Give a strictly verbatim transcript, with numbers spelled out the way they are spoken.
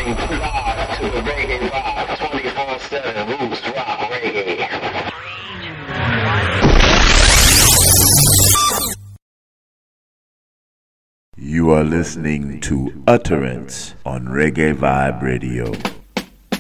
bring live to a reggae vibe, twenty-four seven roots rock reggae. You are listening to Utterance on Reggae Vibe Radio.